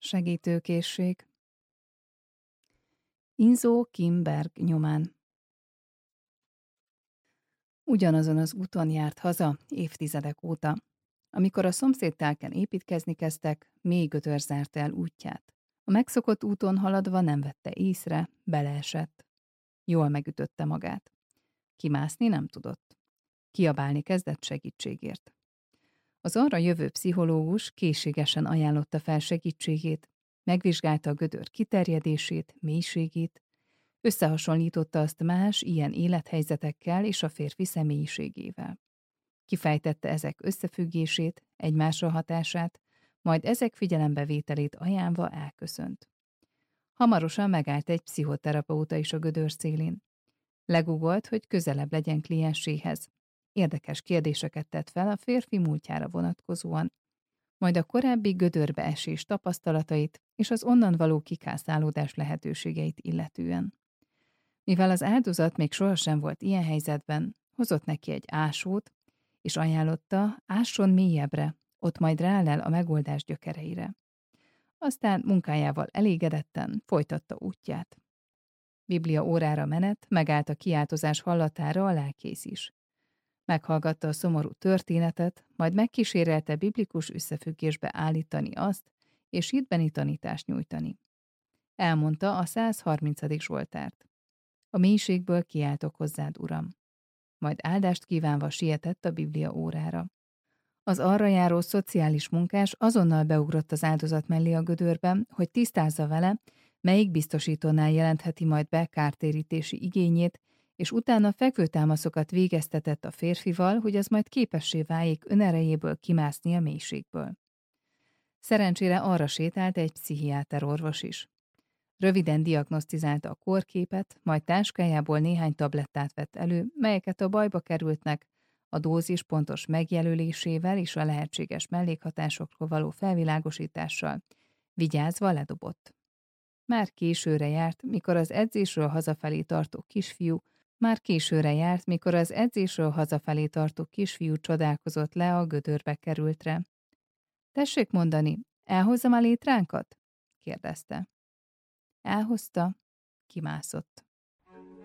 Segítőkészség. Inzó Kim Berg nyomán. Ugyanazon az úton járt haza évtizedek óta. Amikor a szomszédtelken építkezni kezdtek, mély gödör zárta el útját. A megszokott úton haladva nem vette észre, beleesett. Jól megütötte magát. Kimászni nem tudott. Kiabálni kezdett segítségért. Az arra jövő pszichológus készségesen ajánlotta fel segítségét, megvizsgálta a gödör kiterjedését, mélységét, összehasonlította azt más ilyen élethelyzetekkel és a férfi személyiségével. Kifejtette ezek összefüggését, egymásra hatását, majd ezek figyelembevételét ajánlva elköszönt. Hamarosan megállt egy pszichoterapeuta is a gödör szélén. Legugolt, hogy közelebb legyen klienséhez. Érdekes kérdéseket tett fel a férfi múltjára vonatkozóan, majd a korábbi gödörbeesés tapasztalatait és az onnan való kikászálódás lehetőségeit illetően. Mivel az áldozat még sohasem volt ilyen helyzetben, hozott neki egy ásót, és ajánlotta, ásson mélyebbre, ott majd rálel a megoldás gyökereire. Aztán munkájával elégedetten folytatta útját. Biblia órára menet, megállt a kiáltozás hallatára a lelkész is. Meghallgatta a szomorú történetet, majd megkísérelte biblikus összefüggésbe állítani azt, és hitbeni tanítást nyújtani. Elmondta a 130. Zsoltárt. A mélységből kiáltok hozzád, Uram. Majd áldást kívánva sietett a Biblia órára. Az arra járó szociális munkás azonnal beugrott az áldozat mellé a gödörben, hogy tisztázza vele, melyik biztosítónál jelentheti majd be kártérítési igényét, és utána fekvőtámaszokat végeztetett a férfival, hogy az majd képessé váljék önerejéből kimászni a mélységből. Szerencsére arra sétált egy pszichiáter orvos is. Röviden diagnosztizálta a kórképet, majd táskájából néhány tablettát vett elő, melyeket a bajba kerültnek, a dózis pontos megjelölésével és a lehetséges mellékhatásokról való felvilágosítással vigyázva ledobott. Már későre járt, mikor az edzésről hazafelé tartó kisfiú csodálkozott le a gödörbe kerültre. Tessék mondani, elhozzam a létránkat? Kérdezte. Elhozta, kimászott.